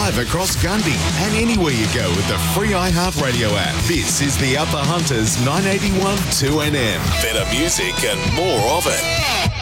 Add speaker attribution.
Speaker 1: live across Gundy and anywhere you go with the free iHeartRadio app. This is the Upper Hunters 981 2NM. Better music and more of it.